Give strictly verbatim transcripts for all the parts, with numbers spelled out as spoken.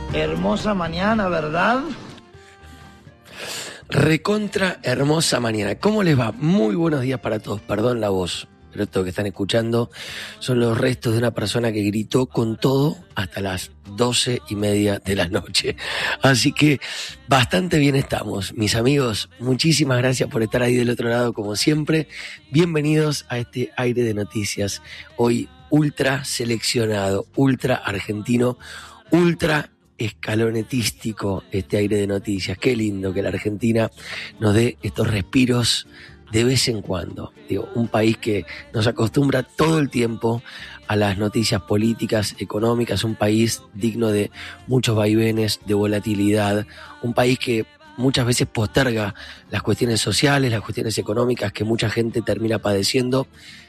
Hermosa mañana, ¿verdad? Recontra hermosa mañana. ¿Cómo les va? Muy buenos días para todos. Perdón la voz, pero esto que están escuchando son los restos de una persona que gritó con todo hasta las doce y media de la noche. Así que bastante bien estamos. Mis amigos, muchísimas gracias por estar ahí del otro lado como siempre. Bienvenidos a este aire de noticias. Hoy ultra seleccionado, ultra argentino, ultra escalonetístico este aire de noticias. Qué lindo que la Argentina nos dé estos respiros de vez en cuando. Digo, un país que nos acostumbra todo el tiempo a las noticias políticas, económicas, un país digno de muchos vaivenes, de volatilidad, un país que muchas veces posterga las cuestiones sociales, las cuestiones económicas que mucha gente termina padeciendo.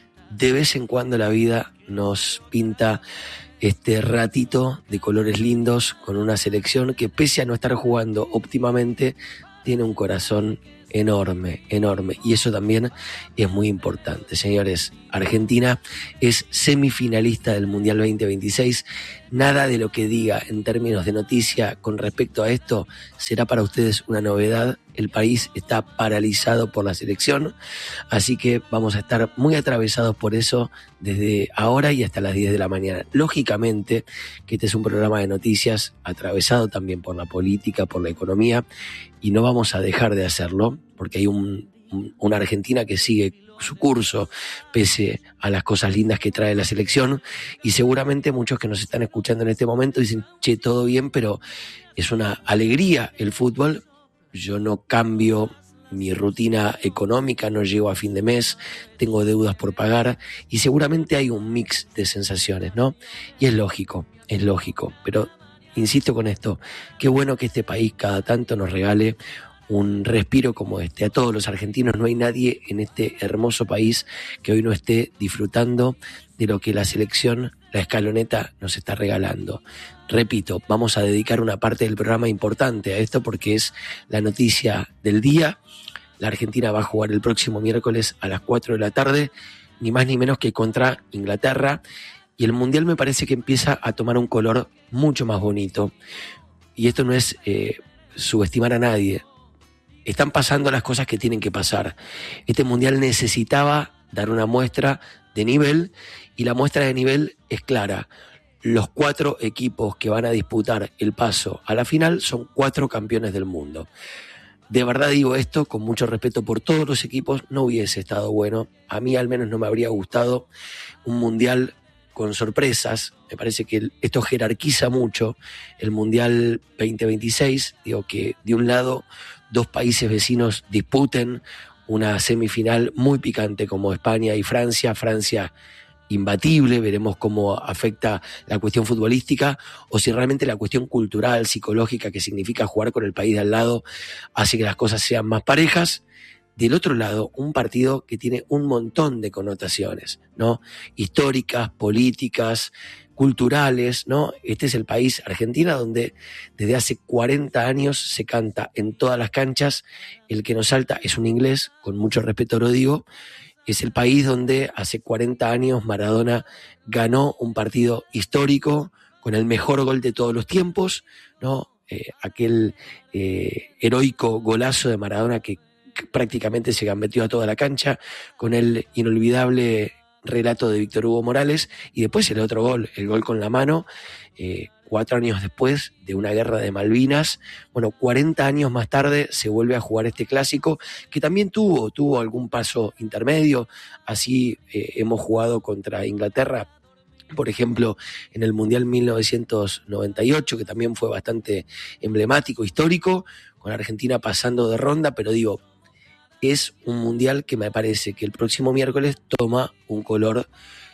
De vez en cuando la vida nos pinta este ratito de colores lindos con una selección que, pese a no estar jugando óptimamente, tiene un corazón enorme, enorme. Y eso también es muy importante. Señores, Argentina es semifinalista del Mundial veinte veintiséis. Nada de lo que diga en términos de noticia con respecto a esto será para ustedes una novedad. El país está paralizado por la selección, así que vamos a estar muy atravesados por eso desde ahora y hasta las diez de la mañana. Lógicamente que este es un programa de noticias atravesado también por la política, por la economía, y no vamos a dejar de hacerlo porque hay un, un, una Argentina que sigue su curso pese a las cosas lindas que trae la selección, y seguramente muchos que nos están escuchando en este momento dicen, che, todo bien, pero es una alegría el fútbol. Yo no cambio mi rutina económica, no llego a fin de mes, tengo deudas por pagar y seguramente hay un mix de sensaciones, ¿no? Y es lógico, es lógico, pero insisto con esto, qué bueno que este país cada tanto nos regale un respiro como este. A todos los argentinos, no hay nadie en este hermoso país que hoy no esté disfrutando de lo que la selección, la escaloneta, nos está regalando. Repito, vamos a dedicar una parte del programa importante a esto porque es la noticia del día. La Argentina va a jugar el próximo miércoles a las cuatro de la tarde, ni más ni menos que contra Inglaterra, y el Mundial me parece que empieza a tomar un color mucho más bonito. Y esto no es eh, subestimar a nadie. Están pasando las cosas que tienen que pasar. Este Mundial necesitaba dar una muestra de nivel, y la muestra de nivel es clara. Los cuatro equipos que van a disputar el paso a la final son cuatro campeones del mundo. De verdad digo esto con mucho respeto por todos los equipos. No hubiese estado bueno, a mí al menos no me habría gustado un Mundial con sorpresas. Me parece que esto jerarquiza mucho el Mundial veinte veintiséis. Digo que de un lado dos países vecinos disputen una semifinal muy picante como España y Francia. Francia imbatible, veremos cómo afecta la cuestión futbolística o si realmente la cuestión cultural, psicológica que significa jugar con el país de al lado hace que las cosas sean más parejas. Del otro lado, un partido que tiene un montón de connotaciones, ¿no? Históricas, políticas, culturales, ¿no? Este es el país, Argentina, donde desde hace cuarenta años se canta en todas las canchas. El que nos salta es un inglés, con mucho respeto lo digo. Es el país donde hace cuarenta años Maradona ganó un partido histórico con el mejor gol de todos los tiempos, ¿no? Eh, aquel eh, heroico golazo de Maradona que, que prácticamente se gambeteó a toda la cancha, con el inolvidable relato de Víctor Hugo Morales, y después el otro gol, el gol con la mano, eh, cuatro años después de una guerra de Malvinas. Bueno, cuarenta años más tarde se vuelve a jugar este clásico, que también tuvo, tuvo algún paso intermedio. Así eh, hemos jugado contra Inglaterra, por ejemplo, en el Mundial mil novecientos noventa y ocho, que también fue bastante emblemático, histórico, con Argentina pasando de ronda, pero digo, es un Mundial que me parece que el próximo miércoles toma un color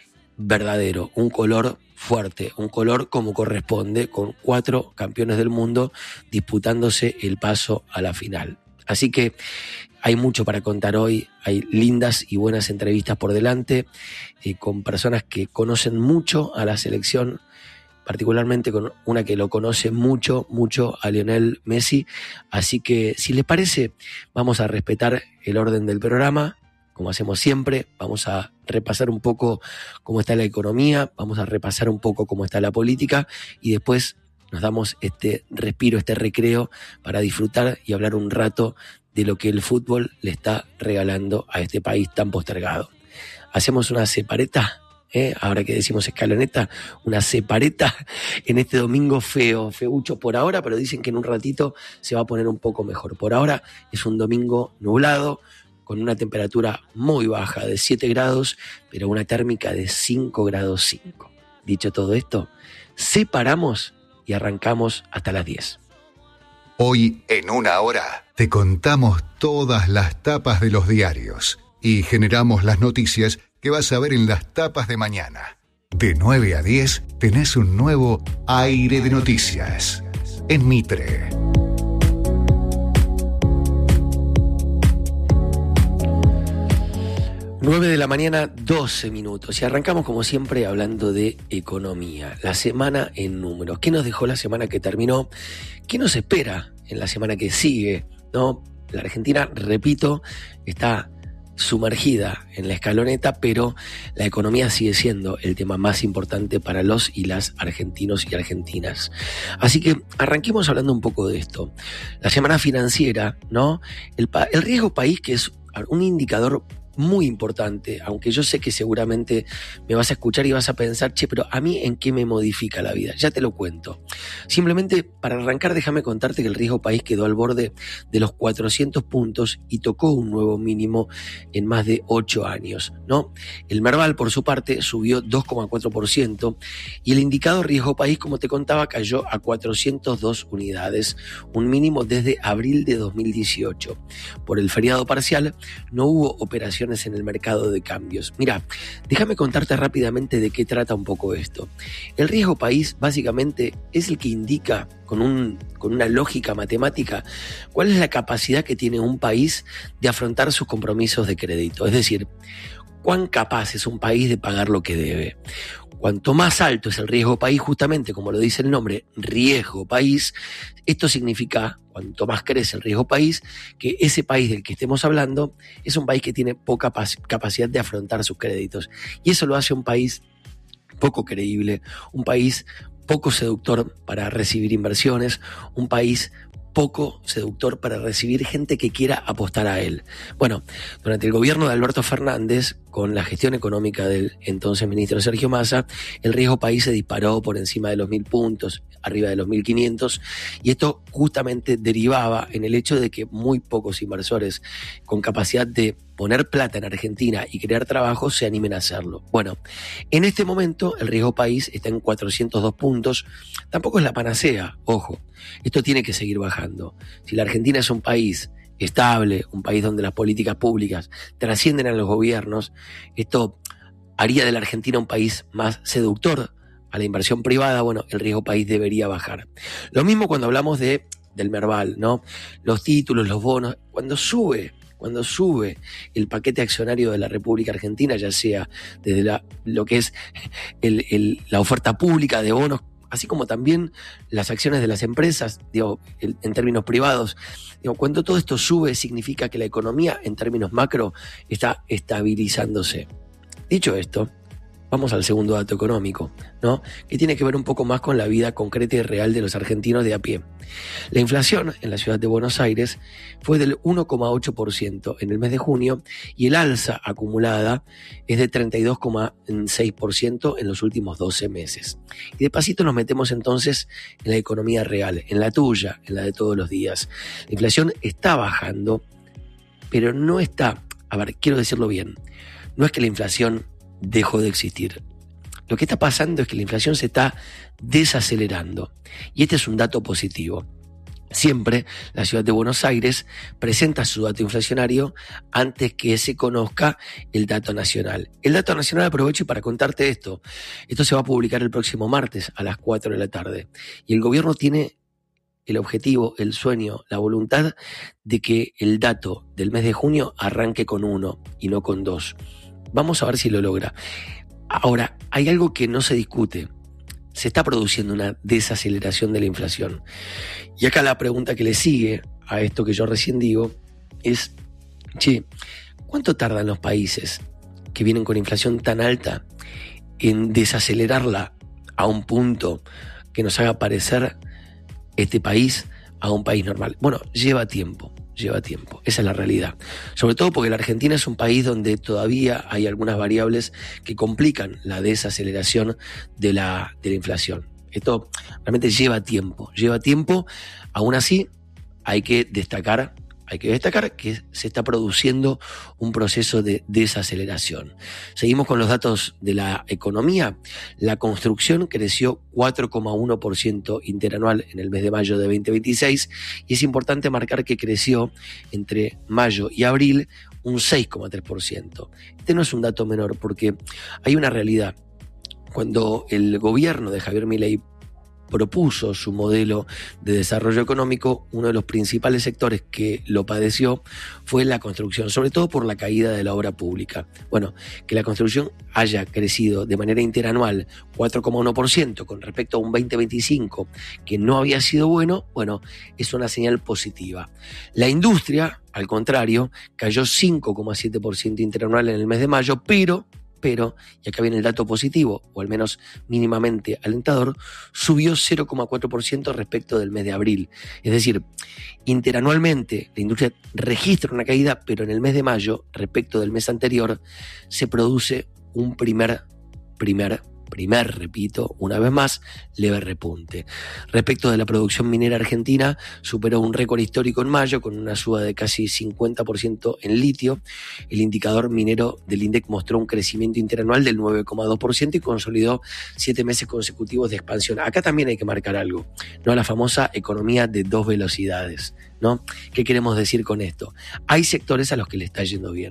verdadero, un color fuerte, un color como corresponde, con cuatro campeones del mundo disputándose el paso a la final. Así que hay mucho para contar hoy, hay lindas y buenas entrevistas por delante, eh, con personas que conocen mucho a la selección, particularmente con una que lo conoce mucho, mucho a Lionel Messi. Así que, si les parece, vamos a respetar el orden del programa, como hacemos siempre. Vamos a repasar un poco cómo está la economía, vamos a repasar un poco cómo está la política, y después nos damos este respiro, este recreo para disfrutar y hablar un rato de lo que el fútbol le está regalando a este país tan postergado. Hacemos una separeta, ¿eh? Ahora que decimos escaloneta, una separeta en este domingo feo, feucho por ahora, pero dicen que en un ratito se va a poner un poco mejor. Por ahora es un domingo nublado, con una temperatura muy baja de siete grados, pero una térmica de cinco grados cinco. Dicho todo esto, separamos y arrancamos hasta las diez. Hoy, en una hora, te contamos todas las tapas de los diarios y generamos las noticias que vas a ver en las tapas de mañana. De nueve a diez tenés un nuevo Aire de Noticias en Mitre. nueve de la mañana, doce minutos. Y arrancamos como siempre hablando de economía. La semana en números. ¿Qué nos dejó la semana que terminó? ¿Qué nos espera en la semana que sigue? ¿No? La Argentina, repito, está sumergida en la escaloneta, pero la economía sigue siendo el tema más importante para los y las argentinos y argentinas. Así que arranquemos hablando un poco de esto. La semana financiera, ¿no? El, pa- el riesgo país, que es un indicador muy importante, aunque yo sé que seguramente me vas a escuchar y vas a pensar, che, pero a mí ¿en qué me modifica la vida? Ya te lo cuento. Simplemente para arrancar, déjame contarte que el riesgo país quedó al borde de los cuatrocientos puntos y tocó un nuevo mínimo en más de ocho años, ¿no? El Merval, por su parte, subió dos coma cuatro por ciento y el indicador riesgo país, como te contaba, cayó a cuatrocientas dos unidades, un mínimo desde abril de dos mil dieciocho. Por el feriado parcial no hubo operaciones en el mercado de cambios. Mira, déjame contarte rápidamente de qué trata un poco esto. El riesgo país básicamente es el que indica con, un, con una lógica matemática cuál es la capacidad que tiene un país de afrontar sus compromisos de crédito. Es decir, cuán capaz es un país de pagar lo que debe. Cuanto más alto es el riesgo país, justamente como lo dice el nombre, riesgo país, esto significa, cuanto más crece el riesgo país, que ese país del que estemos hablando es un país que tiene poca capacidad de afrontar sus créditos. Y eso lo hace un país poco creíble, un país poco seductor para recibir inversiones, un país poco seductor para recibir gente que quiera apostar a él. Bueno, durante el gobierno de Alberto Fernández, con la gestión económica del entonces ministro Sergio Massa, el riesgo país se disparó por encima de los mil puntos, arriba de los mil quinientos, y esto justamente derivaba en el hecho de que muy pocos inversores con capacidad de poner plata en Argentina y crear trabajo se animen a hacerlo. Bueno, en este momento el riesgo país está en cuatrocientos dos puntos, tampoco es la panacea, ojo, esto tiene que seguir bajando. Si la Argentina es un país estable, un país donde las políticas públicas trascienden a los gobiernos, esto haría de la Argentina un país más seductor a la inversión privada. Bueno, el riesgo país debería bajar. Lo mismo cuando hablamos de, del Merval, ¿no? Los títulos, los bonos, cuando sube, cuando sube el paquete accionario de la República Argentina, ya sea desde la, lo que es el, el, la oferta pública de bonos, así como también las acciones de las empresas, digo, en términos privados. Digo, cuando todo esto sube, significa que la economía, en términos macro, está estabilizándose. Dicho esto, vamos al segundo dato económico, ¿no? Que tiene que ver un poco más con la vida concreta y real de los argentinos de a pie. La inflación en la ciudad de Buenos Aires fue del uno coma ocho por ciento en el mes de junio y el alza acumulada es de treinta y dos coma seis por ciento en los últimos doce meses. Y de pasito nos metemos entonces en la economía real, en la tuya, en la de todos los días. La inflación está bajando, pero no está, a ver, quiero decirlo bien, no es que la inflación dejó de existir. Lo que está pasando es que la inflación se está desacelerando. Y este es un dato positivo. Siempre la ciudad de Buenos Aires presenta su dato inflacionario antes que se conozca el dato nacional. El dato nacional, aprovecho para contarte esto. Esto se va a publicar el próximo martes a las cuatro de la tarde. Y el gobierno tiene el objetivo, el sueño, la voluntad de que el dato del mes de junio arranque con uno y no con dos. Vamos a ver si lo logra. Ahora, hay algo que no se discute. Se está produciendo una desaceleración de la inflación. Y acá la pregunta que le sigue a esto que yo recién digo es, che, ¿cuánto tardan los países que vienen con inflación tan alta en desacelerarla a un punto que nos haga parecer este país a un país normal. Bueno, lleva tiempo, lleva tiempo, esa es la realidad. Sobre todo porque la Argentina es un país donde todavía hay algunas variables que complican la desaceleración de la, de la inflación. Esto realmente lleva tiempo, lleva tiempo. Aún así, hay que destacar, hay que destacar que se está produciendo un proceso de desaceleración. Seguimos con los datos de la economía. La construcción creció cuatro coma uno por ciento interanual en el mes de mayo de veinte veintiséis y es importante marcar que creció entre mayo y abril un seis coma tres por ciento. Este no es un dato menor porque hay una realidad. Cuando el gobierno de Javier Milei propuso su modelo de desarrollo económico, uno de los principales sectores que lo padeció fue la construcción, sobre todo por la caída de la obra pública. Bueno, que la construcción haya crecido de manera interanual cuatro coma uno por ciento con respecto a un veinte veinticinco que no había sido bueno, bueno, es una señal positiva. La industria, al contrario, cayó cinco coma siete por ciento interanual en el mes de mayo, pero Pero, y acá viene el dato positivo, o al menos mínimamente alentador, subió cero coma cuatro por ciento respecto del mes de abril. Es decir, interanualmente la industria registra una caída, pero en el mes de mayo, respecto del mes anterior, se produce un primer, primer, primer, repito, una vez más, leve repunte. Respecto de la producción minera argentina, superó un récord histórico en mayo con una suba de casi cincuenta por ciento en litio. El indicador minero del INDEC mostró un crecimiento interanual del nueve coma dos por ciento y consolidó siete meses consecutivos de expansión. Acá también hay que marcar algo, ¿no? La famosa economía de dos velocidades, ¿no? ¿Qué queremos decir con esto? Hay sectores a los que le está yendo bien,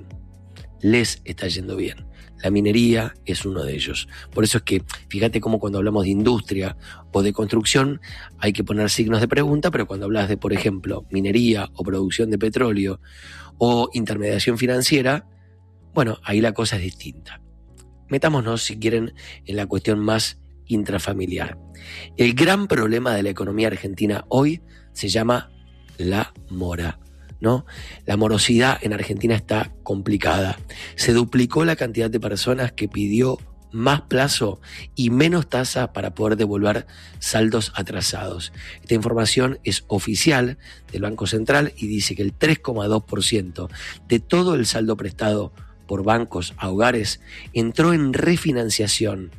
les está yendo bien. La minería es uno de ellos. Por eso es que, fíjate cómo cuando hablamos de industria o de construcción hay que poner signos de pregunta, pero cuando hablas de, por ejemplo, minería o producción de petróleo o intermediación financiera, bueno, ahí la cosa es distinta. Metámonos, si quieren, en la cuestión más intrafamiliar. El gran problema de la economía argentina hoy se llama la mora, ¿no? La morosidad en Argentina está complicada. Se duplicó la cantidad de personas que pidió más plazo y menos tasa para poder devolver saldos atrasados. Esta información es oficial del Banco Central y dice que el tres coma dos por ciento de todo el saldo prestado por bancos a hogares entró en refinanciación,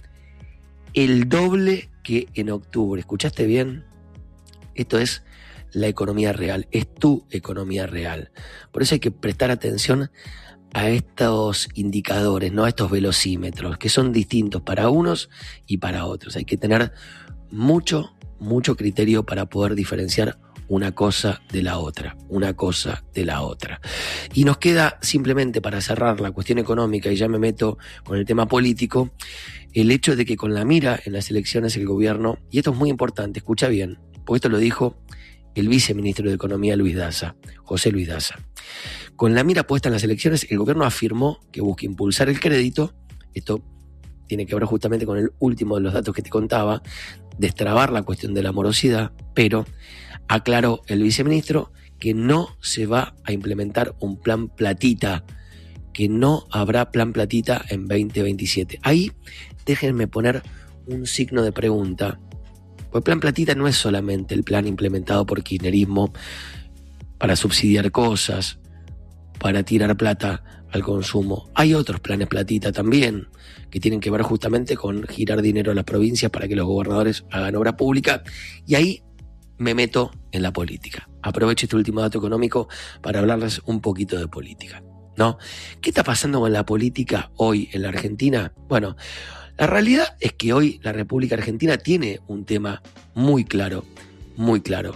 el doble que en octubre. ¿Escuchaste bien? Esto es la economía real, es tu economía real. Por eso hay que prestar atención a estos indicadores, no a estos velocímetros, que son distintos para unos y para otros. Hay que tener mucho, mucho criterio para poder diferenciar una cosa de la otra, una cosa de la otra. Y nos queda simplemente para cerrar la cuestión económica, y ya me meto con el tema político, el hecho de que con la mira en las elecciones el gobierno, y esto es muy importante, escucha bien, porque esto lo dijo el viceministro de Economía Luis Daza, José Luis Daza. Con la mira puesta en las elecciones, el gobierno afirmó que busca impulsar el crédito. Esto tiene que ver justamente con el último de los datos que te contaba, destrabar la cuestión de la morosidad, pero aclaró el viceministro que no se va a implementar un plan platita, que no habrá plan platita en veinte veintisiete. Ahí déjenme poner un signo de pregunta. Pues el plan platita no es solamente el plan implementado por kirchnerismo para subsidiar cosas, para tirar plata al consumo. Hay otros planes platita también, que tienen que ver justamente con girar dinero a las provincias para que los gobernadores hagan obra pública. Y ahí me meto en la política. Aprovecho este último dato económico para hablarles un poquito de política, ¿no? ¿Qué está pasando con la política hoy en la Argentina? Bueno, la realidad es que hoy la República Argentina tiene un tema muy claro, muy claro.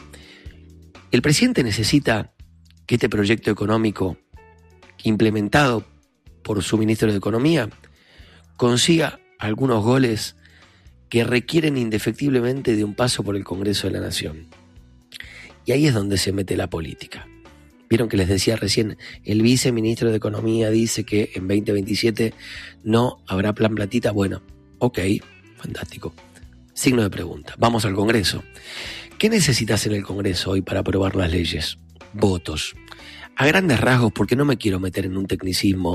El presidente necesita que este proyecto económico implementado por su ministro de Economía consiga algunos goles que requieren indefectiblemente de un paso por el Congreso de la Nación. Y ahí es donde se mete la política. Vieron que les decía recién, el viceministro de Economía dice que en veinte veintisiete no habrá plan platita. Bueno, ok, fantástico. Signo de pregunta. Vamos al Congreso. ¿Qué necesitas en el Congreso hoy para aprobar las leyes? Votos. A grandes rasgos, porque no me quiero meter en un tecnicismo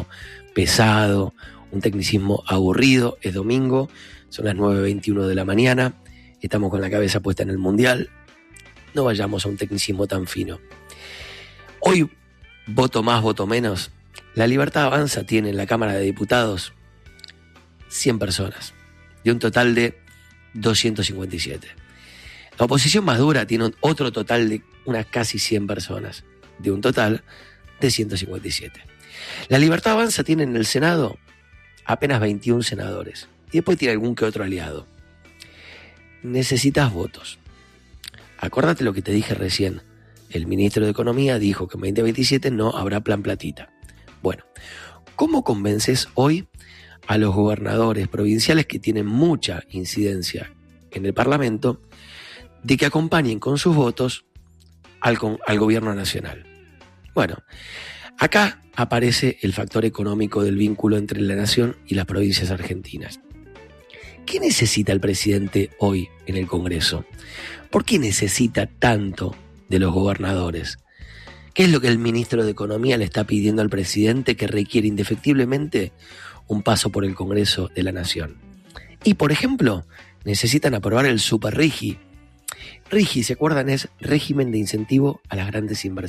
pesado, un tecnicismo aburrido. Es domingo, son las nueve veintiuno de la mañana. estamos con la cabeza puesta en el Mundial, no vayamos a un tecnicismo tan fino. Hoy, voto más, voto menos, La Libertad Avanza tiene en la Cámara de Diputados cien personas, de un total de doscientos cincuenta y siete. La oposición más dura tiene otro total de unas casi cien personas, de un total de ciento cincuenta y siete. La Libertad Avanza tiene en el Senado apenas veintiún senadores, y después tiene algún que otro aliado. Necesitas votos. Acordate lo que te dije recién. El ministro de Economía dijo que en veinte veintisiete no habrá plan platita. Bueno, ¿cómo convences hoy a los gobernadores provinciales que tienen mucha incidencia en el Parlamento de que acompañen con sus votos al, al gobierno nacional? Bueno, acá aparece el factor económico del vínculo entre la nación y las provincias argentinas. ¿Qué necesita el presidente hoy en el Congreso? ¿Por qué necesita tanto de los gobernadores? ¿Qué es lo que el ministro de Economía le está pidiendo al presidente que requiere indefectiblemente un paso por el Congreso de la Nación? Y, por ejemplo, necesitan aprobar el Super RIGI. RIGI, ¿se acuerdan? Es régimen de incentivo a las grandes inversiones.